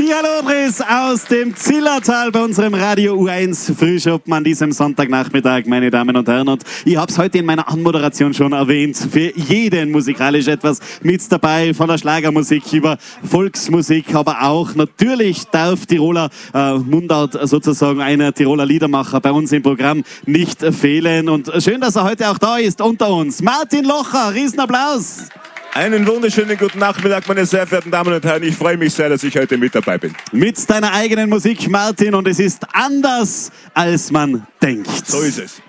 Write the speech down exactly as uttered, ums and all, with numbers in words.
Michael Odris aus dem Zillertal bei unserem Radio U eins Frühschoppen an diesem Sonntagnachmittag, meine Damen und Herren. Und ich habe es heute in meiner Anmoderation schon erwähnt, für jeden musikalisch etwas mit dabei, von der Schlagermusik über Volksmusik, aber auch natürlich darf Tiroler äh, Mundart sozusagen einer Tiroler Liedermacher bei uns im Programm nicht fehlen. Und schön, dass er heute auch da ist unter uns. Martin Locher, Riesenapplaus. Einen wunderschönen guten Nachmittag, meine sehr verehrten Damen und Herren. Ich freue mich sehr, dass ich heute mit dabei bin. Mit deiner eigenen Musik, Martin, und es ist anders, als man denkt. So ist es.